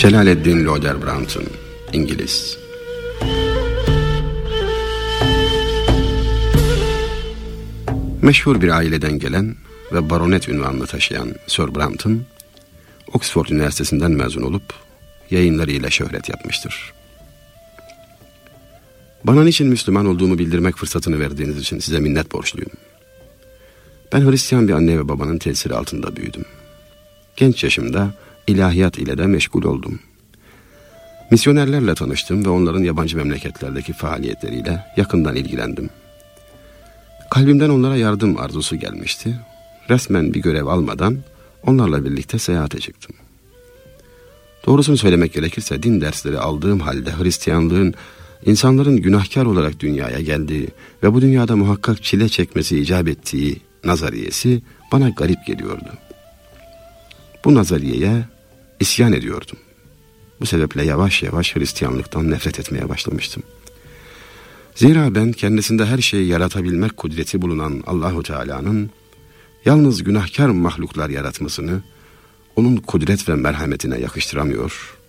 Celaleddin Louderbrandt'ın İngiliz. Meşhur bir aileden gelen ve baronet unvanını taşıyan Sir Brampton, Oxford Üniversitesi'nden mezun olup yayınlarıyla şöhret yapmıştır. Bana niçin Müslüman olduğumu bildirmek fırsatını verdiğiniz için size minnet borçluyum. Ben Hristiyan bir anne ve babanın tesiri altında büyüdüm. Genç yaşımda ilahiyat ile de meşgul oldum. Misyonerlerle tanıştım ve onların yabancı memleketlerdeki faaliyetleriyle yakından ilgilendim. Kalbimden onlara yardım arzusu gelmişti. Resmen bir görev almadan onlarla birlikte seyahate çıktım. Doğrusunu söylemek gerekirse din dersleri aldığım halde Hristiyanlığın insanların günahkar olarak dünyaya geldiği ve bu dünyada muhakkak çile çekmesi icap ettiği nazariyesi bana garip geliyordu. Bu nazariyeye isyan ediyordum. Bu sebeple yavaş yavaş Hristiyanlıktan nefret etmeye başlamıştım. Zira ben kendisinde her şeyi yaratabilmek kudreti bulunan Allahu Teala'nın yalnız günahkar mahluklar yaratmasını onun kudret ve merhametine yakıştıramıyor